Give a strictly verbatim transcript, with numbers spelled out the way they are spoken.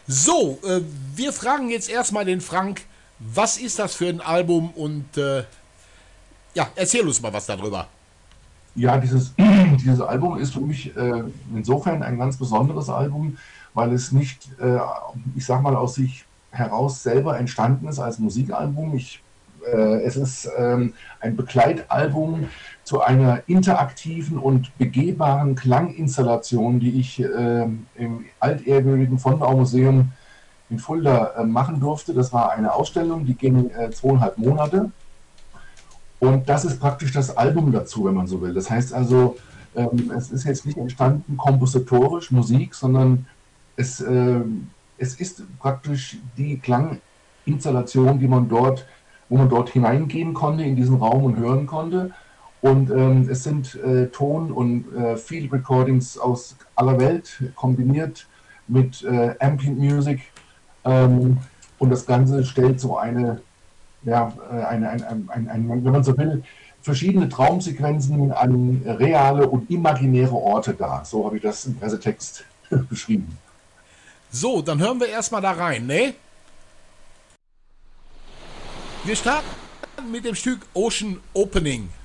So, äh, wir fragen jetzt erstmal den Frank, was ist das für ein Album und äh, ja, erzähl uns mal was darüber. Ja, dieses, dieses Album ist für mich äh, insofern ein ganz besonderes Album, weil es nicht, äh, ich sag mal, aus sich heraus selber entstanden ist als Musikalbum. Ich, äh, es ist ähm, ein Begleitalbum zu einer interaktiven und begehbaren Klanginstallation, die ich äh, im altehrwürdigen Fondau Museum in Fulda äh, machen durfte. Das war eine Ausstellung, die ging äh, zweieinhalb Monate. Und das ist praktisch das Album dazu, wenn man so will. Das heißt also, ähm, es ist jetzt nicht entstanden kompositorisch Musik, sondern es, ähm, es ist praktisch die Klanginstallation, die man dort, wo man dort hineingehen konnte in diesen Raum und hören konnte. Und ähm, es sind äh, Ton- und äh, Field Recordings aus aller Welt kombiniert mit äh, Ambient Music. Ähm, und das Ganze stellt so eine ja, äh, eine, ein, ein, ein, ein, wenn man so will, verschiedene Traumsequenzen an reale und imaginäre Orte dar. So habe ich das im Pressetext beschrieben. So, dann hören wir erstmal da rein, ne? Wir starten mit dem Stück Ocean Opening.